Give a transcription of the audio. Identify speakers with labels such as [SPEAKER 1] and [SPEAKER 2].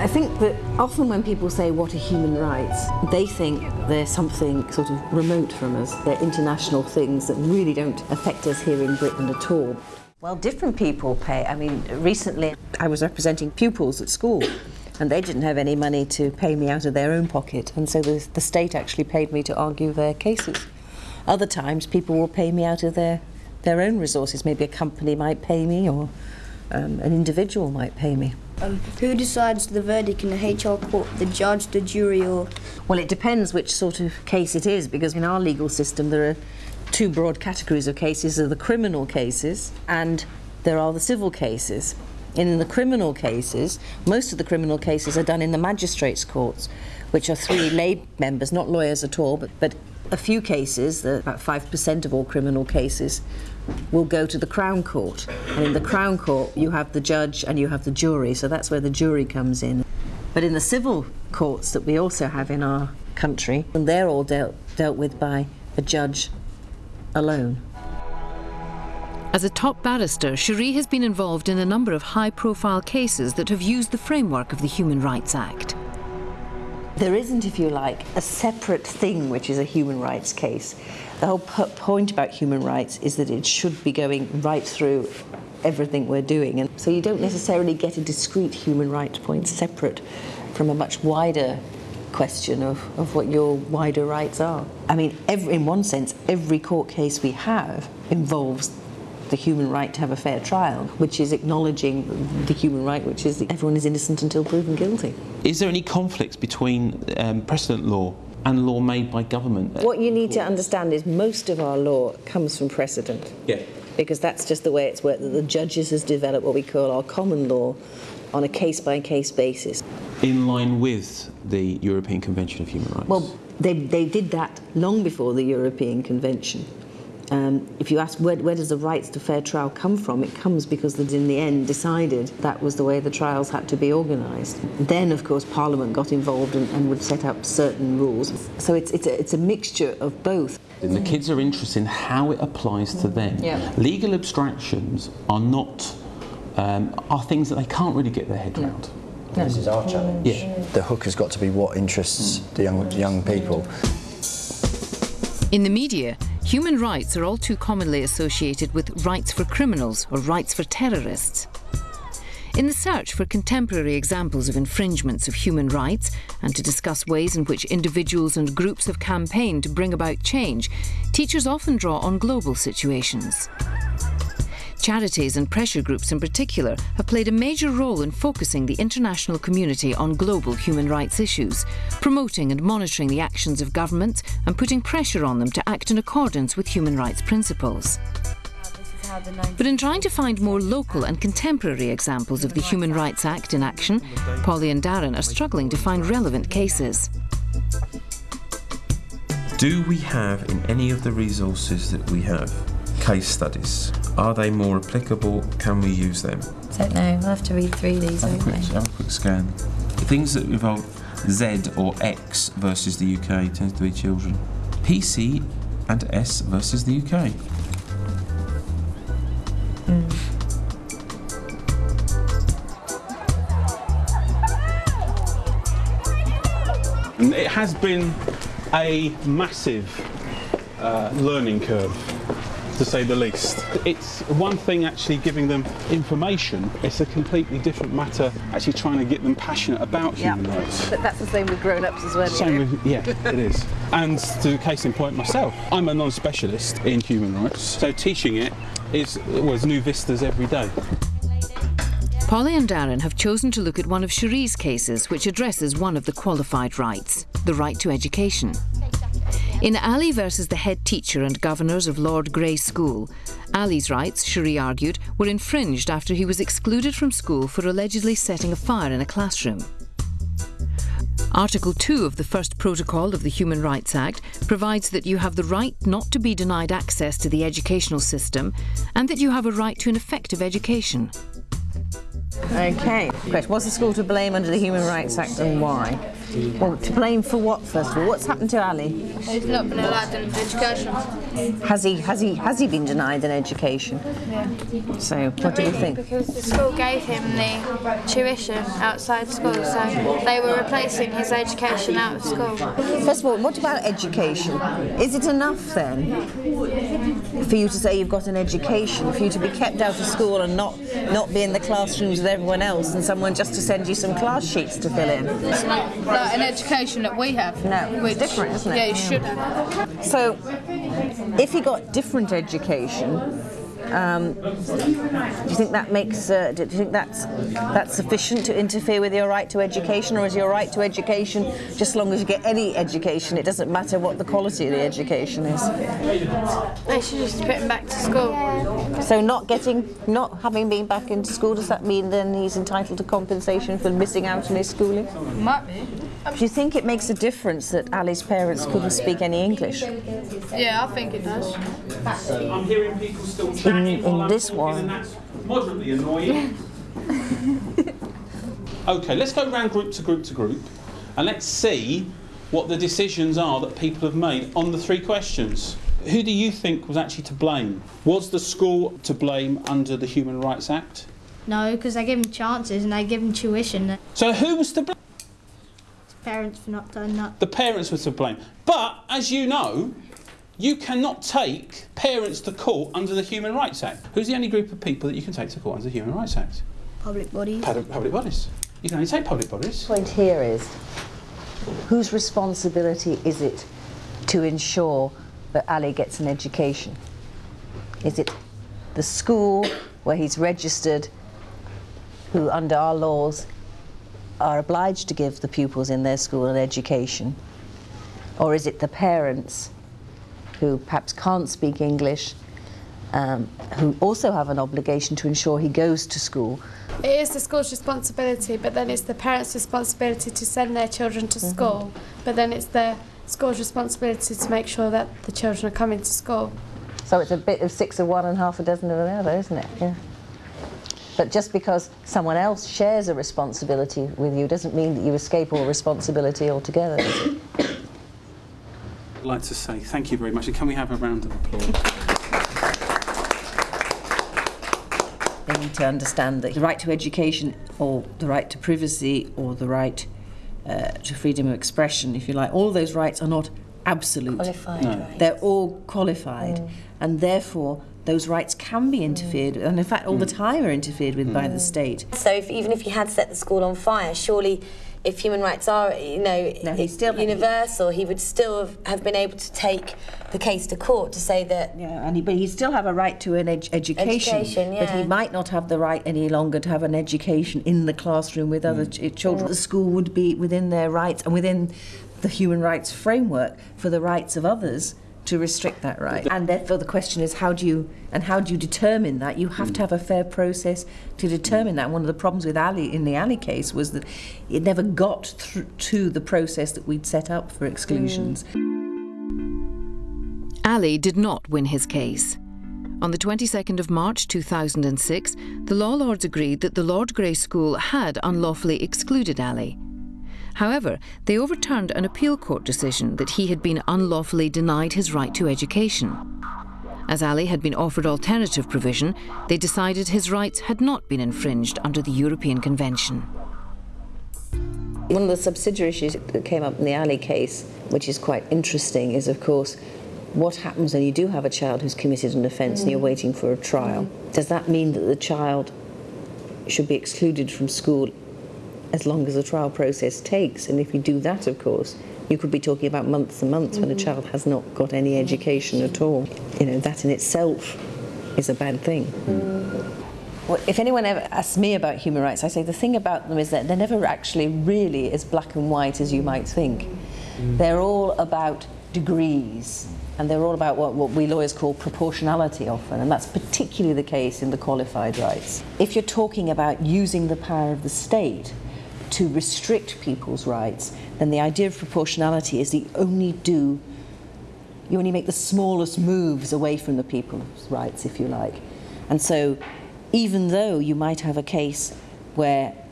[SPEAKER 1] think that often when people say what are human rights, they think they're something sort of remote from us. They're international things that really don't affect us here in Britain at all. Well, different people pay. I mean, recently I was representing pupils at school and they didn't have any money to pay me out of their own pocket, and so the state actually paid me to argue their cases. Other times people will pay me out of their own resources. Maybe a company might pay me, or an individual might pay me.
[SPEAKER 2] Who decides the verdict in the HR court? The judge, the jury, or...?
[SPEAKER 1] Well, it depends which sort of case it is, because in our legal system there are two broad categories of cases. There are the criminal cases and there are the civil cases. In the criminal cases, most of the criminal cases are done in the magistrates' courts, which are 3 lay members, not lawyers at all, but a few cases, about 5% of all criminal cases, will go to the Crown Court. And in the Crown Court you have the judge and you have the jury, so that's where the jury comes in. But in the civil courts that we also have in our country, and they're all dealt with by a judge alone.
[SPEAKER 3] As a top barrister, Cherie has been involved in a number of high-profile cases that have used the framework of the Human Rights Act.
[SPEAKER 1] There isn't, if you like, a separate thing which is a human rights case. The whole point about human rights is that it should be going right through everything we're doing, and so you don't necessarily get a discrete human rights point separate from a much wider question of what your wider rights are. I mean, in one sense, every court case we have involves the human right to have a fair trial, which is acknowledging the human right, which is that everyone is innocent until proven guilty.
[SPEAKER 4] Is there any conflicts between precedent law and law made by government?
[SPEAKER 1] What you need to understand is most of our law comes from precedent.
[SPEAKER 4] Yeah.
[SPEAKER 1] Because that's just the way it's worked. The judges has developed what we call our common law on a case-by-case basis.
[SPEAKER 4] In line with the European Convention of Human Rights?
[SPEAKER 1] Well, they did that long before the European Convention. If you ask where does the rights to fair trial come from, it comes because they in the end decided that was the way the trials had to be organised. Then, of course, Parliament got involved and would set up certain rules. So it's a mixture of both.
[SPEAKER 4] And the kids are interested in how it applies to them.
[SPEAKER 1] Yeah.
[SPEAKER 4] Legal abstractions are not are things that they can't really get their head around.
[SPEAKER 1] No.
[SPEAKER 5] This is our challenge.
[SPEAKER 4] Yeah.
[SPEAKER 5] The hook has got to be what interests the young people.
[SPEAKER 3] In the media, human rights are all too commonly associated with rights for criminals or rights for terrorists. In the search for contemporary examples of infringements of human rights and to discuss ways in which individuals and groups have campaigned to bring about change, teachers often draw on global situations. Charities and pressure groups in particular have played a major role in focusing the international community on global human rights issues, promoting and monitoring the actions of governments and putting pressure on them to act in accordance with human rights principles. But in trying to find more local and contemporary examples of the Human Rights Act in action, Polly and Darren are struggling to find relevant cases.
[SPEAKER 6] Do we have in any of the resources that we have case studies? Are they more applicable? Can we use them?
[SPEAKER 7] I don't know, we'll have to read through these, won't we?
[SPEAKER 6] Have a quick scan. Things that involve Z or X versus the UK tends to be children. PC and S versus the UK.
[SPEAKER 8] It has been a massive learning curve, to say the least. It's one thing actually giving them information, it's a completely different matter actually trying to get them passionate about human rights.
[SPEAKER 1] But that's the same with grown-ups as well.
[SPEAKER 8] Same with, yeah, it is. And to case in point myself, I'm a non-specialist in human rights, so teaching it was new vistas every day.
[SPEAKER 3] Polly and Darren have chosen to look at one of Cherie's cases which addresses one of the qualified rights, the right to education. In Ali versus the head teacher and governors of Lord Grey School, Ali's rights, Cherie argued, were infringed after he was excluded from school for allegedly setting a fire in a classroom. Article 2 of the first protocol of the Human Rights Act provides that you have the right not to be denied access to the educational system and that you have a right to an effective education.
[SPEAKER 1] Okay. What's the school to blame under the Human Rights Act and why? Well, to blame for what, first of all? What's happened to Ali?
[SPEAKER 9] He's not been allowed an education.
[SPEAKER 1] Has he been denied an education?
[SPEAKER 9] Yeah.
[SPEAKER 1] So, what do you think?
[SPEAKER 9] Because the school gave him the tuition outside school, so they were replacing his education out of school.
[SPEAKER 1] First of all, what about education? Is it enough then for you to say you've got an education, for you to be kept out of school and not be in the classrooms with everyone else, and someone just to send you some class sheets to fill in?
[SPEAKER 9] It's not like an education that we have.
[SPEAKER 1] No, it's different, isn't it?
[SPEAKER 9] Yeah, you should have.
[SPEAKER 1] So, if he got different education, do you think that makes? Do you think that's sufficient to interfere with your right to education, or is your right to education just as long as you get any education? It doesn't matter what the quality of the education is.
[SPEAKER 9] They should just put him back to school.
[SPEAKER 1] So not having been back into school, does that mean then he's entitled to compensation for missing out on his schooling?
[SPEAKER 9] Might be.
[SPEAKER 1] Do you think it makes a difference that Ali's parents couldn't speak any English?
[SPEAKER 9] Yeah, I think it does.
[SPEAKER 8] I'm hearing people still chatting
[SPEAKER 1] in this one.
[SPEAKER 8] and that's moderately annoying. Okay, let's go round group to group to group, and let's see what the decisions are that people have made on the 3 questions. Who do you think was actually to blame? Was the school to blame under the Human Rights Act?
[SPEAKER 2] No, because they give him chances and they give him tuition.
[SPEAKER 8] So who was to blame?
[SPEAKER 2] Parents for not doing that.
[SPEAKER 8] The parents were to blame. But, as you know, you cannot take parents to court under the Human Rights Act. Who's the only group of people that you can take to court under the Human Rights Act?
[SPEAKER 2] Public bodies.
[SPEAKER 8] Public bodies. You can only take public bodies.
[SPEAKER 1] The point here is, whose responsibility is it to ensure that Ali gets an education? Is it the school where he's registered, who under our laws are obliged to give the pupils in their school an education? Or is it the parents who perhaps can't speak English, who also have an obligation to ensure he goes to school?
[SPEAKER 10] It is the school's responsibility, but then it's the parents' responsibility to send their children to school. But then it's the school's responsibility to make sure that the children are coming to school.
[SPEAKER 1] So it's a bit of 6 of one and half a dozen of another, isn't it? Yeah. But just because someone else shares a responsibility with you doesn't mean that you escape all responsibility altogether, does it?
[SPEAKER 8] I'd like to say thank you very much, and can we have a round of applause? They
[SPEAKER 1] need to understand that the right to education, or the right to privacy, or the right to freedom of expression, if you like, all those rights are not absolute.
[SPEAKER 7] Qualified rights.
[SPEAKER 1] They're all qualified, and therefore those rights can be interfered with, and in fact all the time are interfered with by the state.
[SPEAKER 7] So even if you had set the school on fire, surely if human rights are, universal, he would still have been able to take the case to court to say that...
[SPEAKER 1] Yeah, but he'd still have a right to an education,
[SPEAKER 7] yeah.
[SPEAKER 1] But he might not have the right any longer to have an education in the classroom with other children. The school would be within their rights and within the human rights framework for the rights of others to restrict that right. And therefore the question is, how do you determine that? You have to have a fair process to determine that. One of the problems with Ali, in the Ali case, was that it never got through to the process that we'd set up for exclusions.
[SPEAKER 3] Ali did not win his case. On the 22nd of March 2006, the Law Lords agreed that the Lord Grey School had unlawfully excluded Ali. However, they overturned an appeal court decision that he had been unlawfully denied his right to education. As Ali had been offered alternative provision, they decided his rights had not been infringed under the European Convention.
[SPEAKER 1] One of the subsidiary issues that came up in the Ali case, which is quite interesting, is of course what happens when you do have a child who's committed an offence and you're waiting for a trial. Does that mean that the child should be excluded from school as long as the trial process takes? And if you do that, of course, you could be talking about months and months when a child has not got any education at all. You know, that in itself is a bad thing. Well, if anyone ever asks me about human rights, I say the thing about them is that they're never actually really as black and white as you might think. They're all about degrees, and they're all about what we lawyers call proportionality often, and that's particularly the case in the qualified rights. If you're talking about using the power of the state to restrict people's rights, then the idea of proportionality is that you only make the smallest moves away from the people's rights, if you like. And so even though you might have a case where